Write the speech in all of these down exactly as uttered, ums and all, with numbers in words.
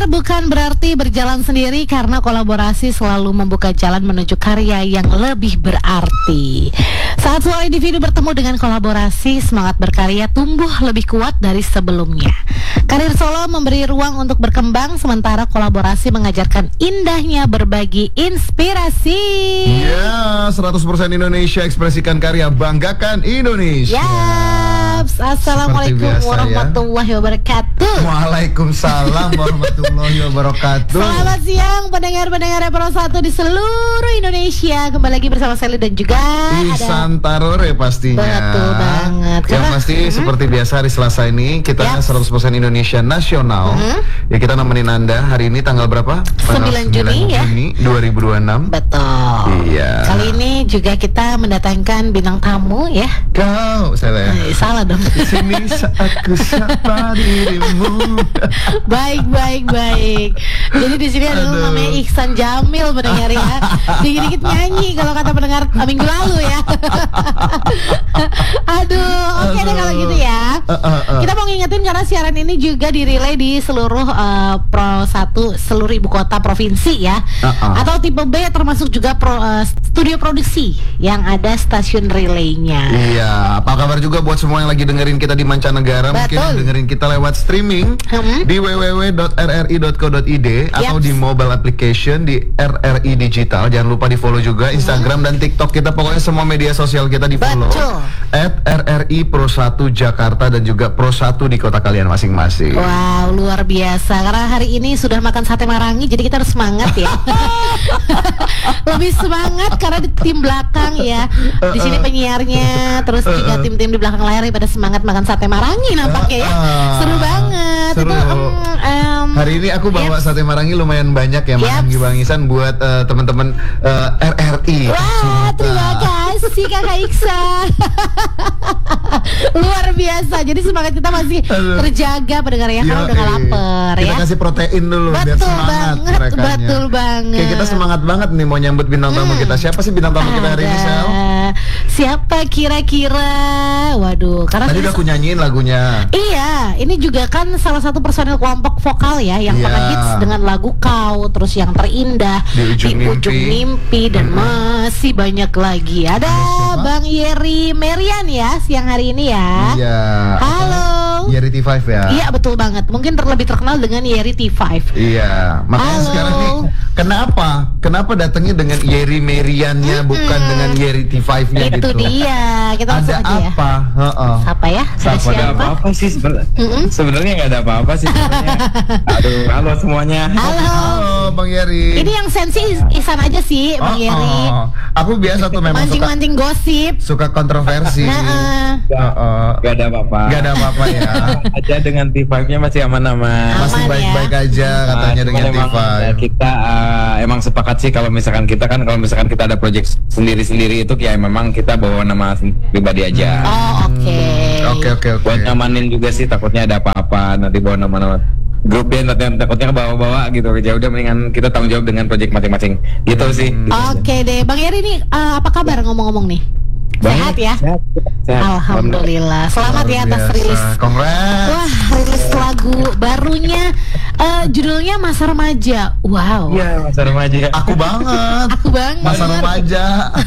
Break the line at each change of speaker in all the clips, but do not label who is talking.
Belajar bukan berarti berjalan sendiri, karena kolaborasi selalu membuka jalan menuju karya yang lebih berarti. Saat semua individu bertemu dengan kolaborasi, semangat berkarya tumbuh lebih kuat dari sebelumnya. Karir solo memberi ruang untuk berkembang, sementara kolaborasi mengajarkan indahnya berbagi inspirasi.
Ya, seratus persen Indonesia, ekspresikan karya, banggakan Indonesia.
Yaps, Assalamualaikum
biasa,
warahmatullahi
ya.
wabarakatuh.
Waalaikumsalam warahmatullahi wabarakatuh.
Selamat siang pendengar-pendengar Pro satu di seluruh Indonesia. Kembali lagi bersama Sally dan juga
Ihsan Tarore pastinya.
Betul banget.
Yang
Karena,
pasti
mm-hmm.
seperti biasa hari Selasa ini kita
Yep.
seratus persen Indonesia Nasional.
Mm-hmm.
Ya, kita nemenin Anda hari ini tanggal berapa?
sembilan Juni ya.
Juni dua ribu dua puluh enam.
Betul.
Iya.
Kali ini juga kita mendatangkan bintang tamu ya.
Kau, saya.
Eh, salah dong.
Di sini aku sapa dirimu.
Baik, baik, baik. Jadi di sini ada
Aduh.
namanya Ihsan Jamil pendengar ya. Dikit-dikit nyanyi kalau kata pendengar minggu lalu ya. Aduh, oke deh kalau gitu ya.
Uh, uh, uh.
Kita mau ngingetin karena siaran ini juga dirilai di seluruh uh, Pro satu seluruh ibu kota provinsi ya.
Uh, uh.
Atau tipe B termasuk juga pro, uh, studio produksi yang ada stasiun relaynya.
Iya, apa kabar juga buat semua yang lagi dengerin kita di mancanegara.
Betul.
Mungkin yang dengerin kita lewat streaming
Hmm.
di w w w dot r r i dot co dot i d atau
Yaps.
di mobile application di R R I Digital. Jangan lupa di follow juga Instagram dan TikTok kita. Pokoknya semua media sosial kita di follow
Betul.
at R R I Pro satu Jakarta dan juga Pro satu di kota kalian masing-masing.
Wow, luar biasa. Karena hari ini sudah makan sate marangi, jadi kita harus semangat ya. Lebih semangat karena di tim belakang ya. Di sini penyiarnya, terus juga tim-tim di belakang layar pada semangat makan sate marangi nampaknya ya. Seru banget.
Seru.
Itu um, um,
Hari ini aku bawa
Yaps.
sate marangi lumayan banyak ya, Marangi
Yaps.
Bang Ihsan buat eh, teman-teman eh, R R I.
Wah, terima kasih Kakak Iksan. Luar biasa. Jadi semangat kita masih
Aduh.
terjaga pendengar ya, karena
Yoi.
udah gak lapar
Kita
ya.
kasih protein dulu biar
Betul
semangat
banget,
merekanya.
betul banget.
Kayak kita semangat banget nih mau nyambut bintang tamu
Hmm.
kita. Siapa sih bintang tamu kita hari ini, Sel?
Ada. Siapa kira-kira? Waduh, karena
Tadi udah aku nyanyiin lagunya.
iya, ini juga kan salah satu personil kelompok vokal ya yang
Iya.
pernah hits dengan lagu Kau, terus yang terindah
Di Ujung Mimpi.
Mimpi, dan masih banyak lagi. Ada
siapa?
Bang Yeri Merian ya siang hari ini ya.
Iya.
Halo.
Yeri T lima ya.
Iya betul banget. Mungkin terlebih terkenal dengan Yeri T lima.
Iya, makanya
Halo.
sekarang nih kenapa? Kenapa datangnya dengan Yeri Meriannya bukan dengan Yeri T lima-nya
Itu
gitu?
dia. Kita langsung
Ada
aja ya.
apa? Heeh.
Siapa ya? Ada
Siapa ada
siapa?
apa-apa sih sebenarnya?
Mm-mm.
Sebenarnya nggak ada apa-apa sih sebenarnya. Aduh, halo semuanya.
Halo.
Halo, Bang Yeri.
Ini yang sensi Ihsan aja sih, Bang
Oh,
Yeri.
oh. Aku biasa tuh memang suka
Mancing-mancing gosip.
suka kontroversi.
Nah,
Heeh.
Gak ada apa-apa.
Gak ada apa-apa ya.
Aja dengan T lima-nya masih aman-aman.
Masih
Aman
baik-baik
ya.
aja katanya
Nah,
dengan
cuman
T
emang,
lima.
ya, kita uh, emang sepakat sih kalau misalkan kita kan kalau misalkan kita ada project sendiri-sendiri itu ya memang kita bawa nama pribadi aja.
oh oke.
Oke oke oke.
Buat nyamanin juga sih, takutnya ada apa-apa nanti bawa nama-nama grup band takutnya, takutnya ke bawa-bawa gitu. Ya udah mendingan kita tanggung jawab dengan project masing-masing. Gitu sih. Gitu aja.
Oke deh, Bang Yeri nih eh, apa kabar ngomong-ngomong nih? Sehat ya?
Sehat, sehat.
Alhamdulillah. Selamat ya atas rilis.
Congrats.
Wah, rilis lagu barunya. Eh, judulnya Masa Remaja. Wow.
Iya, masa remaja.
Aku banget.
Aku banget.
Masa remaja.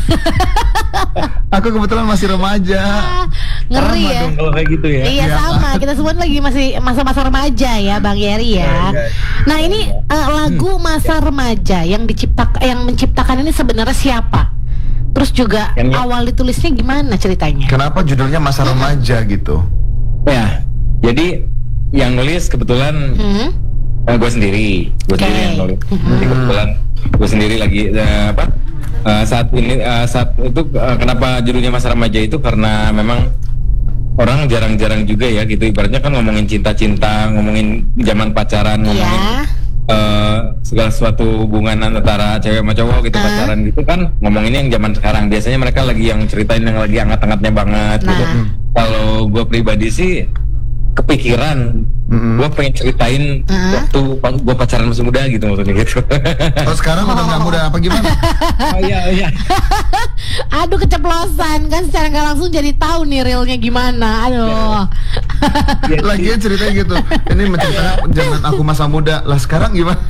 Aku kebetulan masih remaja.
Ah, ngeri
Sama
ya.
dong kalau kayak gitu ya.
Iya
Iya.
sama, kita semua lagi masih masa-masa remaja ya Bang Yeri ya.
Iya, iya.
Nah ini eh, lagu Masa Remaja yang diciptak yang menciptakan ini sebenarnya siapa? Terus juga
Yang-
awal ditulisnya gimana ceritanya?
Kenapa judulnya Masa Remaja gitu?
Ya, jadi yang nulis kebetulan
Hmm?
eh, gue sendiri, gue
Oke.
sendiri yang nulis.
Mhm.
Jadi kebetulan gue sendiri lagi eh, apa? eh, saat ini eh, saat itu eh, kenapa judulnya Masa Remaja itu karena memang orang jarang-jarang juga ya gitu. Ibaratnya kan ngomongin cinta-cinta, ngomongin zaman pacaran, ngomongin
Iya.
eh, segala suatu hubungan antara cewek sama cowok gitu
Ah.
pacaran gitu kan ngomonginnya yang zaman sekarang. Biasanya mereka lagi yang ceritain yang lagi hangat-hangatnya banget gitu.
Nah.
Kalau gue pribadi sih kepikiran
Mm-mm.
gue pengen ceritain
Ah.
waktu gue pacaran masih muda gitu maksudnya gitu.
Oh sekarang udah nggak muda apa gimana?
Oh iya iya.
Aduh keceplosan kan secara nggak langsung jadi tahu nih realnya gimana. Aduh.
Lagian ceritanya gitu. Ini menceritakan zaman aku masa muda. Lah sekarang gimana?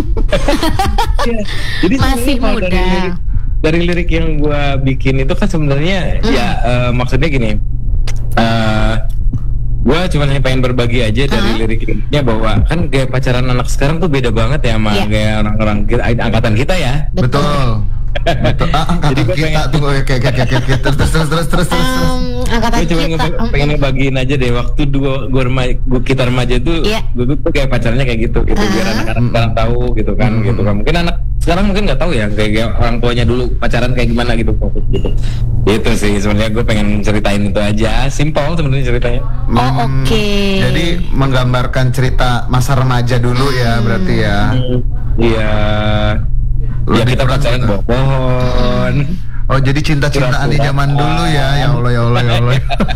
Iya. Jadi
Masih
sebenarnya kalau
muda.
Dari lirik, dari lirik yang gue bikin itu kan sebenarnya
Hmm.
ya eh, maksudnya gini. eh gue cuma hanya pengen berbagi aja dari
Uh-huh.
liriknya bahwa kan gaya pacaran anak sekarang tuh beda banget ya sama
Iya.
gaya orang-orang kita, angkatan kita ya.
Betul. Betul. Ah, angkatan
Jadi gua
kita
pengen-
tunggu oke oke oke oke terus terus terus terus terus terus.
Em, angkatan
Gue cuma
kita.
nge-
em,
pengen ngebagiin aja deh waktu dua gue remaja, gua, kita remaja tuh,
Iya.
gue tuh kayak pacarnya kayak gitu, gitu biar
Uh-huh.
anak-anak sekarang tahu gitu kan,
Hmm.
gitu kan. Mungkin anak sekarang mungkin nggak tahu ya kayak, kayak orang tuanya dulu pacaran kayak gimana gitu, fokus gitu. Itu sih sebenarnya gue pengen ceritain itu aja, simpel sebenarnya ceritanya.
Oh,
Hmm,
oke.
Jadi menggambarkan cerita masa remaja dulu ya berarti ya.
Iya. Ya
Lebih
kita
kurang
pacaran
gitu.
bawa pohon.
Oh jadi cinta-cintaan di zaman dulu ya. Ya Allah ya Allah ya Allah.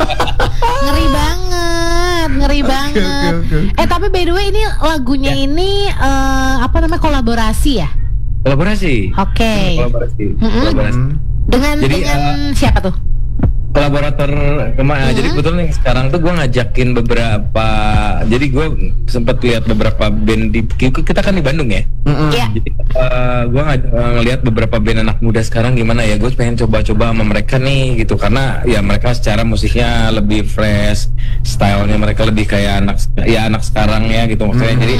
Ngeri banget, ngeri banget.
oke, oke.
Eh tapi by the way ini lagunya ini eh, apa namanya kolaborasi ya?
Kolaborasi.
Oke.
Kolaborasi.
Mm-mm.
Kolaborasi.
Hmm.
Dengan
Jadi,
dengan
eh,
siapa tuh?
Kolaborator kemana?
Mhm.
Jadi kebetulan yang sekarang tuh gue ngajakin beberapa. Jadi gue sempat lihat beberapa band di kita kan di Bandung ya.
Mm-mm.
Iya.
Jadi gue ngelihat beberapa band anak muda sekarang gimana ya. Gue pengen coba-coba sama mereka nih gitu karena ya mereka secara musiknya lebih fresh, stylenya mereka lebih kayak anak ya anak sekarang ya gitu maksudnya. Jadi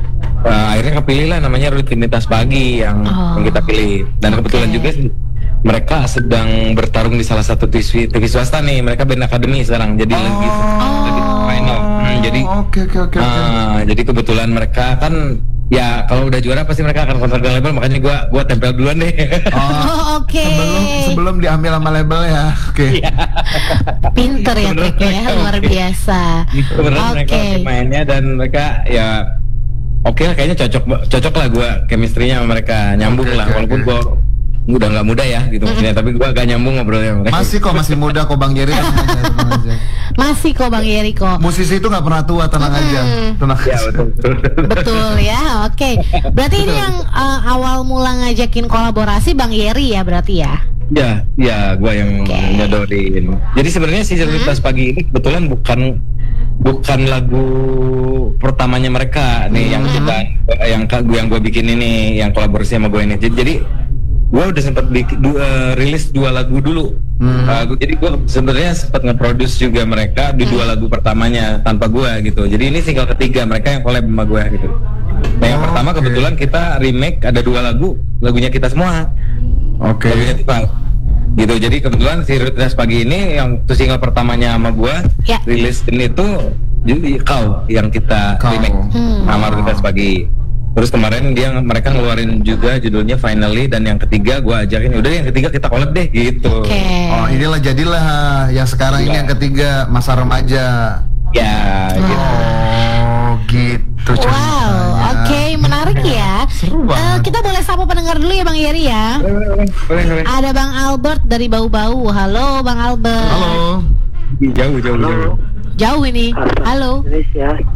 uh, akhirnya kepilih lah namanya Rutinitas Pagi yang,
Oh.
yang kita pilih. Dan kebetulan
Oke.
juga mereka sedang bertarung di salah satu T V, T V swasta nih. Mereka band akademi sekarang jadi lagi lagi final. Hmm, jadi
Oke oke oke oke.
ah, jadi kebetulan mereka kan ya kalau udah juara pasti mereka akan kontrak dengan label, makanya gua gua tempel duluan deh.
Oh,
Oh, oke.
sebelum sebelum diambil sama label ya. Oke.
Iya.
Pinter ya
Beneran
triknya,
mereka
luar
oke.
biasa.
Beneran mereka
Oke.
pemainnya dan mereka ya oke lah kayaknya cocok cocok lah gua chemistry-nya sama mereka nyambung
Oke,
lah
oke,
walaupun
oke.
gua udah nggak muda ya gitu maksudnya tapi gua agak nyambung ngobrolnya sama mereka.
Masih kok masih muda kok Bang Jerry tenang aja, tenang aja.
Masih kok Bang Yeriko.
Musisi itu nggak pernah tua, tenang aja. Tenang
Ya
aja.
betul. betul.
Betul ya, oke. Berarti ini yang eh, awal mula ngajakin kolaborasi Bang Yeri ya berarti ya?
Ya, ya, gua yang
Oke.
nyodorin. Jadi sebenarnya si Cerdas Pagi ini kebetulan bukan bukan lagu pertamanya mereka nih yang kita yang gue yang gue bikin ini yang kolaborasi sama gue ini. Jadi, jadi gue udah sempat bikin dua, rilis dua lagu dulu.
Hmm.
Uh, gua- jadi gue sebenarnya sempat nge-produce juga mereka di dua lagu pertamanya tanpa gue gitu. Jadi ini single ketiga mereka yang collab sama gue gitu. Nah yang
Oh,
pertama
oke.
kebetulan kita remake ada dua lagu, lagunya kita semua.
Oke.
Lagunya Tiffal. Gitu. Jadi kebetulan si Rutinitas Pagi ini yang itu single pertamanya sama gue
Ya.
rilisin itu jadi kau yang kita
Kau.
remake
Hmm.
sama Rutinitas Pagi. Terus kemarin dia mereka ngeluarin juga judulnya Finally dan yang ketiga gue ajakin udah yang ketiga kita collab deh gitu.
Oke.
Oh inilah jadilah yang sekarang ini
Iya.
yang ketiga masa remaja.
Ya gitu.
Oh gitu
Wow,
ceritanya.
oke, menarik ya.
Seru
Eh,
banget.
kita boleh sapa pendengar dulu ya Bang Yeri ya.
Boleh, boleh.
Ada Bang Albert dari Bau-Bau. Halo Bang Albert.
Halo.
Jauh, jauh, jauh.
Jauh ini. Halo.
Indonesia.